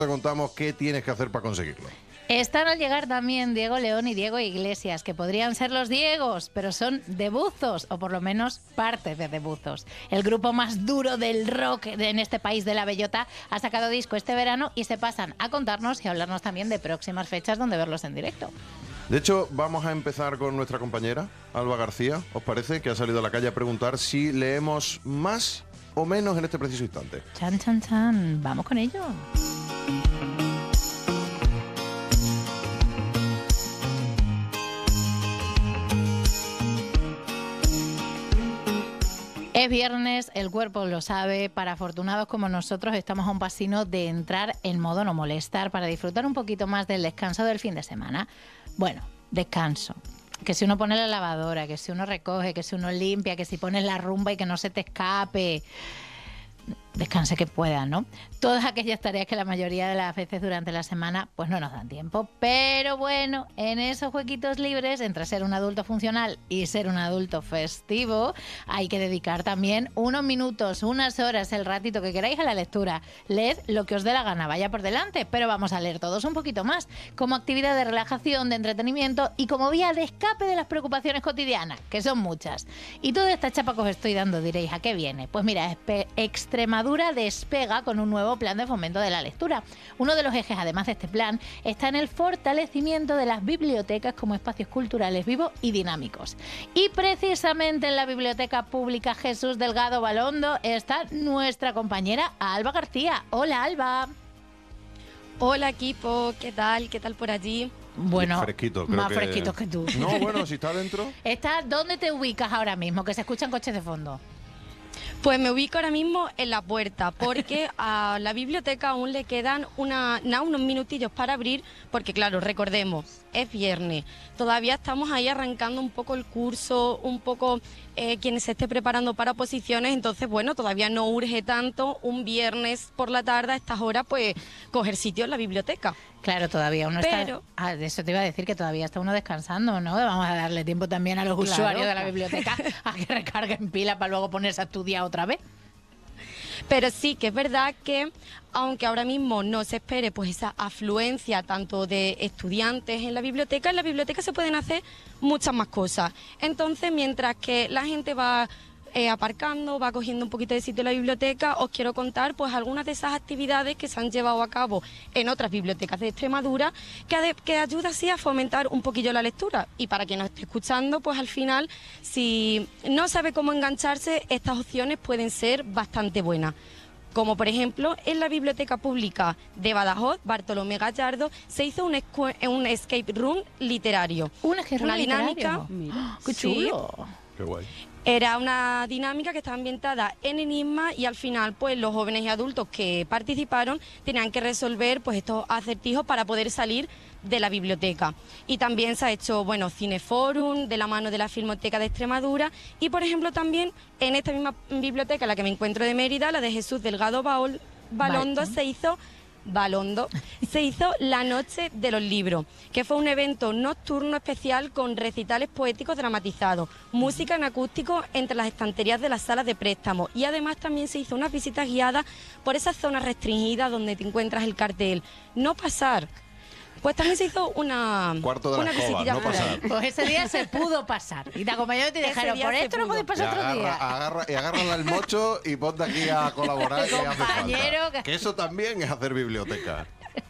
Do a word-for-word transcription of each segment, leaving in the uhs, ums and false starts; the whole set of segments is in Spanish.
Te contamos qué tienes que hacer para conseguirlo. Están al llegar también Diego León y Diego Iglesias, que podrían ser los Diegos, pero son de Buzos, o por lo menos parte de de Buzos. El grupo más duro del rock en este país de la bellota ha sacado disco este verano y se pasan a contarnos y a hablarnos también de próximas fechas donde verlos en directo. De hecho, vamos a empezar con nuestra compañera, Alba García, ¿os parece? Que ha salido a la calle a preguntar si leemos más o menos en este preciso instante. Chan, chan, chan. Vamos con ello. Es viernes, el cuerpo lo sabe. Para afortunados como nosotros, estamos a un pasino de entrar en modo no molestar para disfrutar un poquito más del descanso del fin de semana. Bueno, descanso. Que si uno pone la lavadora, que si uno recoge, que si uno limpia, que si pones la rumba y que no se te escape. Descanse que pueda, ¿no? Todas aquellas tareas que la mayoría de las veces durante la semana pues no nos dan tiempo. Pero bueno, en esos huequitos libres, entre ser un adulto funcional y ser un adulto festivo, hay que dedicar también unos minutos, unas horas, el ratito que queráis a la lectura. Leed lo que os dé la gana, vaya por delante, pero vamos a leer todos un poquito más, como actividad de relajación, de entretenimiento y como vía de escape de las preocupaciones cotidianas, que son muchas. Y toda esta chapa que os estoy dando, diréis, ¿a qué viene? Pues mira, Extremadura despega con un nuevo plan de fomento de la lectura. Uno de los ejes, además de este plan, está en el fortalecimiento de las bibliotecas como espacios culturales vivos y dinámicos. Y precisamente en la Biblioteca Pública Jesús Delgado Balondo está nuestra compañera Alba García. Hola, Alba. Hola, equipo. ¿Qué tal? ¿Qué tal por allí? Bueno, fresquito, creo más que... fresquitos que tú. No, bueno, si está dentro. Está, ¿dónde te ubicas ahora mismo? Que se escuchan coches de fondo. Pues me ubico ahora mismo en la puerta, porque a la biblioteca aún le quedan una, na, unos minutillos para abrir, porque claro, recordemos, es viernes, todavía estamos ahí arrancando un poco el curso, un poco eh, quienes se esté preparando para oposiciones, entonces bueno, todavía no urge tanto un viernes por la tarde a estas horas, pues coger sitio en la biblioteca. Claro, todavía uno Pero, está... Ah, de eso te iba a decir, que todavía está uno descansando, ¿no? Vamos a darle tiempo también a los claro, usuarios de la claro. biblioteca a que recarguen pila para luego ponerse a estudiar otra vez. Pero sí que es verdad que, aunque ahora mismo no se espere pues esa afluencia tanto de estudiantes en la biblioteca, en la biblioteca se pueden hacer muchas más cosas. Entonces, mientras que la gente va eh, aparcando, va cogiendo un poquito de sitio en la biblioteca, os quiero contar pues algunas de esas actividades que se han llevado a cabo en otras bibliotecas de Extremadura, que, ade- que ayuda así a fomentar un poquillo la lectura. Y para quien nos esté escuchando, pues al final, si no sabe cómo engancharse, estas opciones pueden ser bastante buenas. Como por ejemplo, en la Biblioteca Pública de Badajoz, Bartolomé Gallardo, se hizo un, escu- un escape room literario. Un escape room Una dinámica. Mira, ¡qué Sí. chulo! Qué guay. Era una dinámica que estaba ambientada en enigma y al final pues los jóvenes y adultos que participaron tenían que resolver pues estos acertijos para poder salir de la biblioteca. Y también se ha hecho, bueno, cineforum de la mano de la Filmoteca de Extremadura y por ejemplo también en esta misma biblioteca en la que me encuentro de Mérida, la de Jesús Delgado Baol, Balondo, Vale. se hizo Balondo, se hizo la Noche de los Libros, que fue un evento nocturno especial con recitales poéticos dramatizados, música en acústico entre las estanterías de las salas de préstamo y además también se hizo unas visitas guiadas por esas zonas restringidas donde te encuentras el cartel No pasar. Pues también se hizo una, Cuarto de la una escoba, visitilla no por ahí. pasar. Pues ese día se pudo pasar. Y te acompañaron y te Ese dijeron, día por se esto no pudo. podéis Y pasar otro agarra, día. agarra, y agárrala el mocho y ponte aquí a colaborar que hace Compañero, falta. que- Que eso también es hacer biblioteca.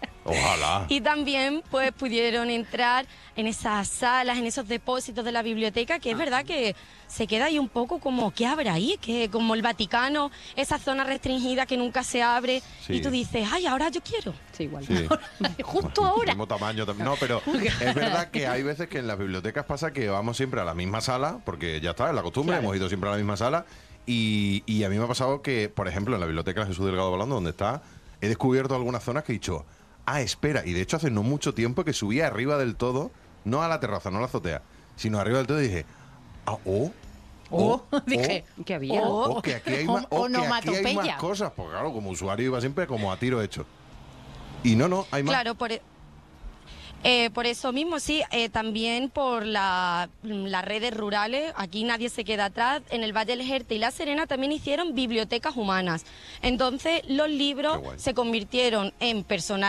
Ojalá. Y también pues pudieron entrar en esas salas, en esos depósitos de la biblioteca, que es verdad que se queda ahí un poco como, ¿qué habrá ahí? Que como el Vaticano, esa zona restringida que nunca se abre, Sí. y tú dices, ay, ahora yo quiero. Sí, igual. Sí. Justo Bueno, ahora. mismo tamaño también. No, pero es verdad que hay veces que en las bibliotecas pasa que vamos siempre a la misma sala, porque ya está, es la costumbre, Claro. hemos ido siempre a la misma sala. Y, y a mí me ha pasado que, por ejemplo, en la biblioteca Jesús Delgado Balando, donde está, he descubierto algunas zonas que he dicho, ah, espera, y de hecho hace no mucho tiempo que subí arriba del todo, no a la terraza, no a la azotea, sino arriba del todo y dije, ah, oh, Oh, dije, ¿Qué había? oh, oh, que aquí hay más, O- oh, que aquí hay onomatopeya. más cosas, porque claro, como usuario iba siempre como a tiro hecho. Y no, no, hay más. Claro, por, e- eh, por eso mismo, sí, eh, también por la- las redes rurales, aquí nadie se queda atrás, en el Valle del Jerte y La Serena también hicieron bibliotecas humanas. Entonces los libros Qué guay. se convirtieron en personajes